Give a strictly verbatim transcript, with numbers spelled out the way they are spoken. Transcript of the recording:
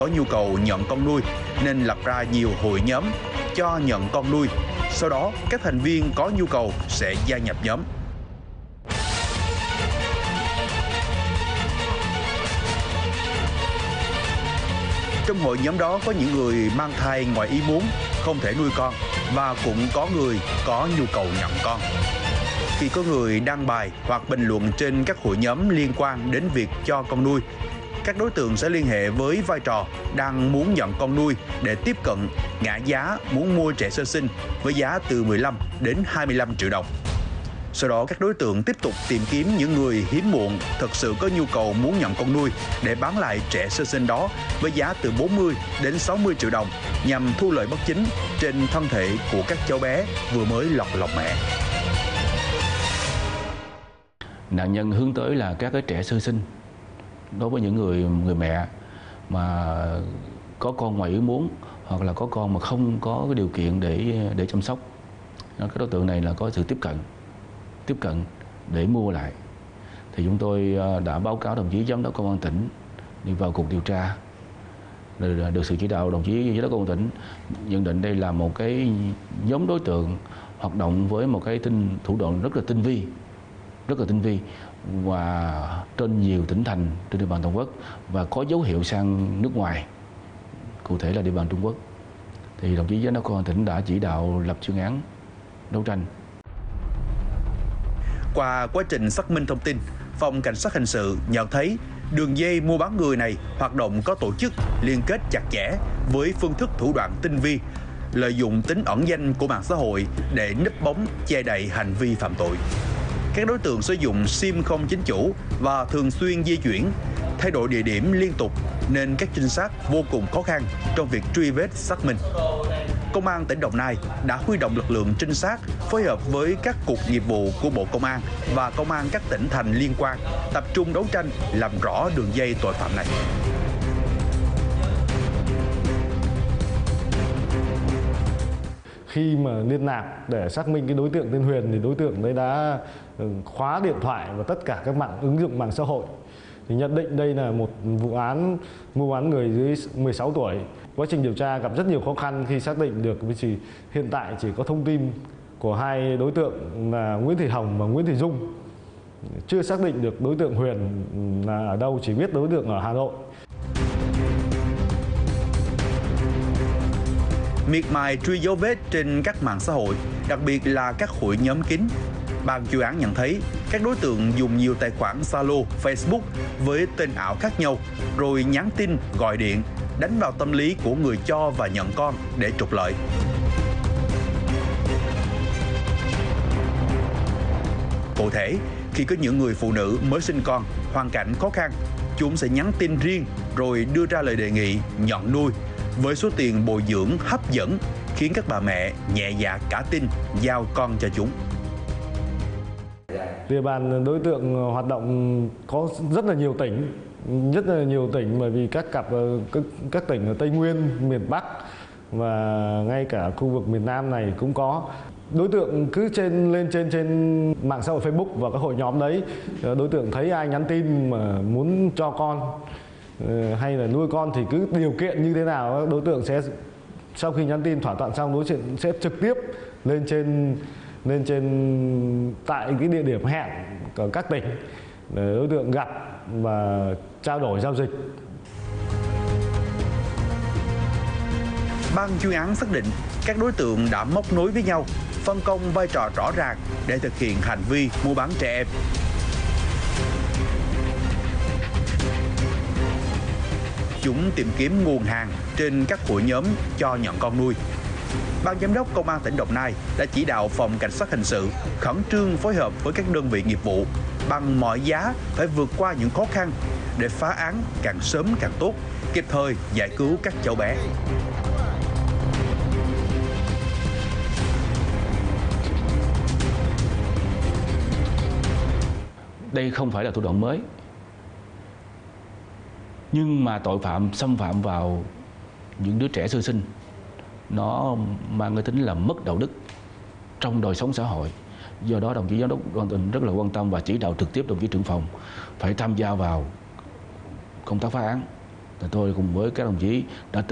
có nhu cầu nhận con nuôi nên lập ra nhiều hội nhóm cho nhận con nuôi. Sau đó, các thành viên có nhu cầu sẽ gia nhập nhóm. Trong hội nhóm đó có những người mang thai ngoài ý muốn, không thể nuôi con, và cũng có người có nhu cầu nhận con. Khi có người đăng bài hoặc bình luận trên các hội nhóm liên quan đến việc cho con nuôi, các đối tượng sẽ liên hệ với vai trò đang muốn nhận con nuôi để tiếp cận, ngã giá muốn mua trẻ sơ sinh với giá từ mười lăm đến hai mươi lăm triệu đồng. Sau đó các đối tượng tiếp tục tìm kiếm những người hiếm muộn thực sự có nhu cầu muốn nhận con nuôi để bán lại trẻ sơ sinh đó với giá từ bốn mươi đến sáu mươi triệu đồng nhằm thu lợi bất chính trên thân thể của các cháu bé vừa mới lọt lòng mẹ. Nạn nhân hướng tới là các cái trẻ sơ sinh. Đối với những người người mẹ mà có con ngoài ý muốn hoặc là có con mà không có cái điều kiện để để chăm sóc, các đối tượng này là có sự tiếp cận tiếp cận để mua lại. Thì chúng tôi đã báo cáo đồng chí giám đốc công an tỉnh đi vào cuộc điều tra, rồi được sự chỉ đạo đồng chí giám đốc công an tỉnh nhận định đây là một cái nhóm đối tượng hoạt động với một cái tinh thủ đoạn rất là tinh vi rất là tinh vi và trên nhiều tỉnh thành trên địa bàn toàn quốc và có dấu hiệu sang nước ngoài, cụ thể là địa bàn Trung Quốc. Thì đồng chí giám đốc công an tỉnh đã chỉ đạo lập chuyên án đấu tranh. Qua quá trình xác minh thông tin, Phòng Cảnh sát Hình sự nhận thấy đường dây mua bán người này hoạt động có tổ chức, liên kết chặt chẽ với phương thức thủ đoạn tinh vi, lợi dụng tính ẩn danh của mạng xã hội để núp bóng che đậy hành vi phạm tội. Các đối tượng sử dụng sim không chính chủ và thường xuyên di chuyển, thay đổi địa điểm liên tục nên các trinh sát vô cùng khó khăn trong việc truy vết xác minh. Công an tỉnh Đồng Nai đã huy động lực lượng trinh sát phối hợp với các cục nghiệp vụ của Bộ Công an và công an các tỉnh thành liên quan tập trung đấu tranh làm rõ đường dây tội phạm này. Khi mà liên lạc để xác minh cái đối tượng tên Huyền thì đối tượng đấy đã khóa điện thoại và tất cả các mạng ứng dụng mạng xã hội. Thì nhận định đây là một vụ án mua bán người dưới mười sáu tuổi. Quá trình điều tra gặp rất nhiều khó khăn khi xác định được vì chỉ hiện tại chỉ có thông tin của hai đối tượng là Nguyễn Thị Hồng và Nguyễn Thị Dung. Chưa xác định được đối tượng Huyền là ở đâu, chỉ biết đối tượng ở Hà Nội. Miệt mài truy dấu vết trên các mạng xã hội, đặc biệt là các hội nhóm kín. Ban chuyên án nhận thấy các đối tượng dùng nhiều tài khoản Zalo, Facebook với tên ảo khác nhau, rồi nhắn tin, gọi điện, đánh vào tâm lý của người cho và nhận con để trục lợi. Cụ thể, khi có những người phụ nữ mới sinh con, hoàn cảnh khó khăn, chúng sẽ nhắn tin riêng rồi đưa ra lời đề nghị nhận nuôi với số tiền bồi dưỡng hấp dẫn, khiến các bà mẹ nhẹ dạ cả tin giao con cho chúng. Địa bàn đối tượng hoạt động có rất là nhiều tỉnh, rất là nhiều tỉnh bởi vì các cặp các, các tỉnh ở Tây Nguyên, miền Bắc và ngay cả khu vực miền Nam này cũng có. Đối tượng cứ trên lên trên trên mạng xã hội Facebook và các hội nhóm đấy, đối tượng thấy ai nhắn tin mà muốn cho con hay là nuôi con thì cứ điều kiện như thế nào đối tượng sẽ sau khi nhắn tin thỏa thuận xong đối tượng sẽ trực tiếp lên trên lên trên tại cái địa điểm hẹn ở các tỉnh để đối tượng gặp và trao đổi giao dịch. Ban chuyên án xác định các đối tượng đã móc nối với nhau, phân công vai trò rõ ràng để thực hiện hành vi mua bán trẻ em. Chúng tìm kiếm nguồn hàng trên các hội nhóm cho nhận con nuôi. Ban giám đốc Công an tỉnh Đồng Nai đã chỉ đạo Phòng Cảnh sát Hình sự khẩn trương phối hợp với các đơn vị nghiệp vụ bằng mọi giá phải vượt qua những khó khăn để phá án càng sớm càng tốt, kịp thời giải cứu các cháu bé. Đây không phải là thủ đoạn mới, nhưng mà tội phạm xâm phạm vào những đứa trẻ sơ sinh nó mang cái tính là mất đạo đức trong đời sống xã hội. Do đó đồng chí giám đốc công an tỉnh rất là quan tâm và chỉ đạo trực tiếp đồng chí trưởng phòng phải tham gia vào công tác phá án Tôi cùng với các đồng chí đã